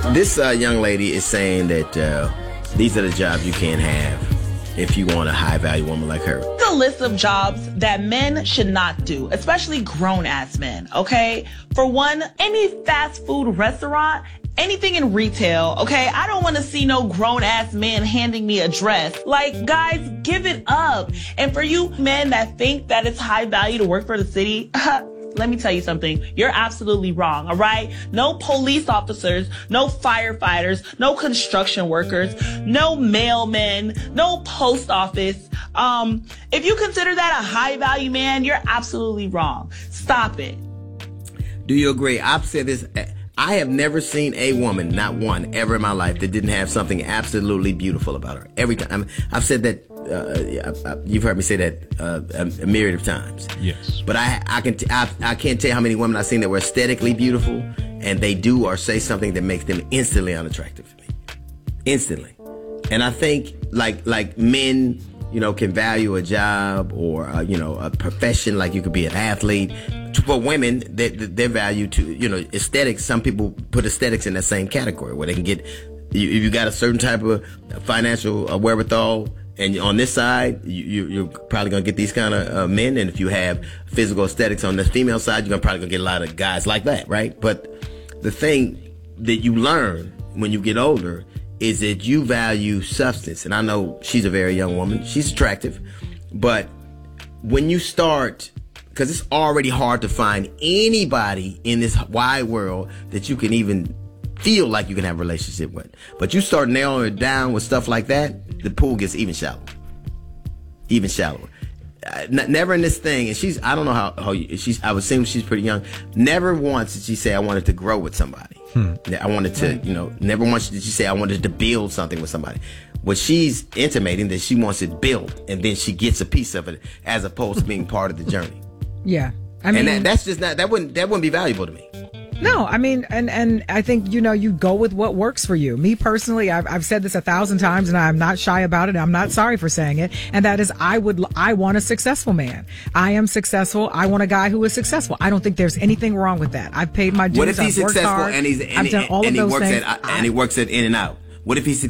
This young lady is saying that these are the jobs you can't have if you want a high-value woman like her. It's a list of jobs that men should not do, especially grown-ass men, okay? For one, any fast food restaurant, anything in retail, okay? I don't want to see no grown-ass man handing me a dress. Like, guys, give it up. And for you men that think that it's high value to work for the city, let me tell you something. You're absolutely wrong, all right? No police officers, no firefighters, no construction workers, no mailmen, no post office. If you consider that a high value man, you're absolutely wrong. Stop it. Do you agree? I've said this. I have never seen a woman, not one, ever in my life that didn't have something absolutely beautiful about her. Every time. I've said that. You've heard me say that a myriad of times. Yes. But I can't tell you how many women I've seen that were aesthetically beautiful, and they do or say something that makes them instantly unattractive to me. Instantly. And I think like men, can value a job or a profession, like you could be an athlete. For women, their value to aesthetics. Some people put aesthetics in that same category where they can get if you got a certain type of financial wherewithal. And on this side, you're probably going to get these kind of men. And if you have physical aesthetics on the female side, you're probably going to get a lot of guys like that, right? But the thing that you learn when you get older is that you value substance. And I know she's a very young woman. She's attractive. But when you start, because it's already hard to find anybody in this wide world that you can even feel like you can have a relationship with. But you start nailing it down with stuff like that, the pool gets even shallower. Even shallower. Never in this thing, and I don't know how I would assume she's pretty young. Never once did she say, I wanted to grow with somebody. I wanted to, never once did she say, I wanted to build something with somebody. What she's intimating that she wants it built, and then she gets a piece of it as opposed to being part of the journey. Yeah. I mean, and that's just not, that wouldn't be valuable to me. No, I mean, and I think, you go with what works for you. Me personally, I've said this 1,000 times and I'm not shy about it. I'm not sorry for saying it. And that is, I want a successful man. I am successful. I want a guy who is successful. I don't think there's anything wrong with that. I've paid my dues. What if he's successful hard, and I've done all of those things. And he works at In-N-Out? What if he's